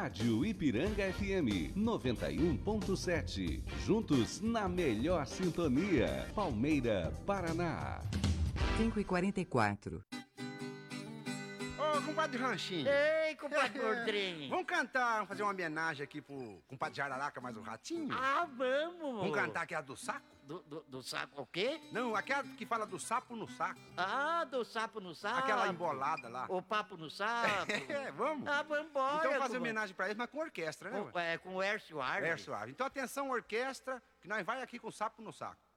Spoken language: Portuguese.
Rádio Ipiranga FM 91.7. Juntos na melhor sintonia. Palmeira, Paraná. 5h44. Ô, compadre Ranchinho. Ei, compadre Gordrinho. Vamos cantar, vamos fazer uma homenagem aqui pro compadre Jararaca mais o Ratinho? Ah, vamos. Vamos cantar aquela do saco? Do saco, o quê? Não, aquela que fala do sapo no saco. Ah, do sapo no sapo. Aquela embolada lá. O papo no sapo. Vamos? Ah, vamos embora. Então fazer homenagem pra eles, mas com orquestra, né? Com o Air Suave. Air Suave. Então atenção, orquestra, que nós vai aqui com o sapo no saco.